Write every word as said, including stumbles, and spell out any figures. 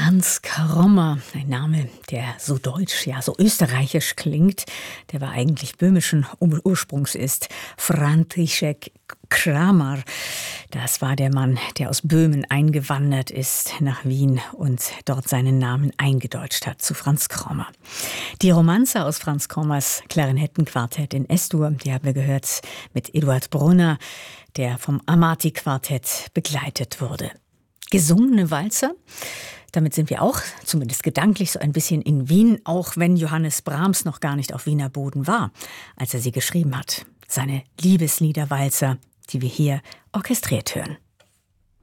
Franz Krommer, ein Name, der so deutsch, ja so österreichisch klingt, der aber eigentlich böhmischen Ursprungs ist. František Kramer, das war der Mann, der aus Böhmen eingewandert ist nach Wien und dort seinen Namen eingedeutscht hat zu Franz Krommer. Die Romanze aus Franz Krommers Klarinettenquartett in S-Dur, die haben wir gehört mit Eduard Brunner, der vom Amati-Quartett begleitet wurde. Gesungene Walzer, damit sind wir auch, zumindest gedanklich, so ein bisschen in Wien, auch wenn Johannes Brahms noch gar nicht auf Wiener Boden war, als er sie geschrieben hat. Seine Liebesliederwalzer, die wir hier orchestriert hören.